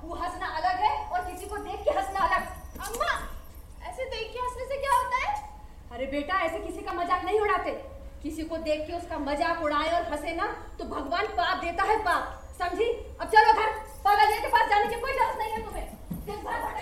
तू हंसना अलग है और किसी को देख के हंसना अलग। अम्मा, ऐसे देख के हंसने से क्या होता है? अरे बेटा, ऐसे किसी का मजाक नहीं उड़ाते। किसी को देख के उसका मजाक उड़ाए और हंसे ना तो भगवान पाप देता है, पाप। समझी? अब चलो घर। पागल के पास जाने की कोई जरूरत नहीं है तुम्हें।